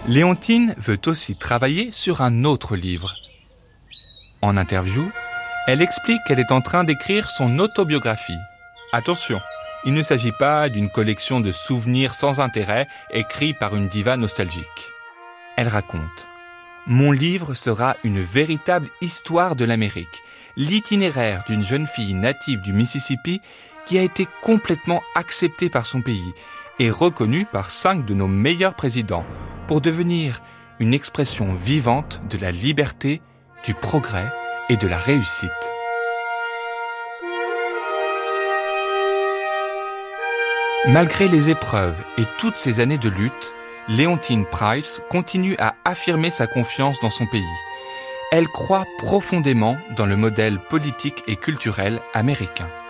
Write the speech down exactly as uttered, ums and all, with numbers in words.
Léontine veut aussi travailler sur un autre livre. En interview, elle explique qu'elle est en train d'écrire son autobiographie. Attention, il ne s'agit pas d'une collection de souvenirs sans intérêt écrits par une diva nostalgique. Elle raconte « Mon livre sera une véritable histoire de l'Amérique, l'itinéraire d'une jeune fille native du Mississippi qui a été complètement acceptée par son pays et reconnue par cinq de nos meilleurs présidents pour devenir une expression vivante de la liberté, du progrès et de la réussite. » Malgré les épreuves et toutes ces années de lutte, Léontine Price continue à affirmer sa confiance dans son pays. Elle croit profondément dans le modèle politique et culturel américain.